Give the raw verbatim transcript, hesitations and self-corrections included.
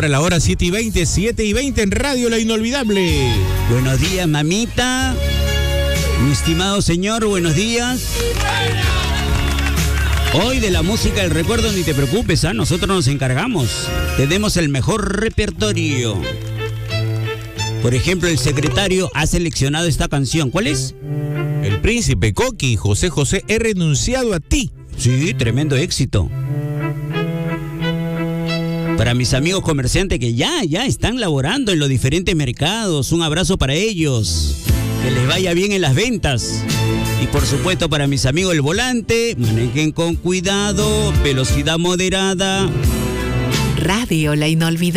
Ahora la hora siete y veinte, siete y veinte en Radio La Inolvidable. Buenos días, mamita. Mi estimado señor, buenos días. Hoy de la música del recuerdo ni te preocupes, ¿ah? Nosotros nos encargamos. Tenemos el mejor repertorio. Por ejemplo, el secretario ha seleccionado esta canción. ¿Cuál es? El Príncipe Coqui, José José, he renunciado a ti. Sí, tremendo éxito. Para mis amigos comerciantes que ya, ya están laborando en los diferentes mercados, un abrazo para ellos. Que les vaya bien en las ventas. Y por supuesto para mis amigos del volante, manejen con cuidado, velocidad moderada. Radio La Inolvidable.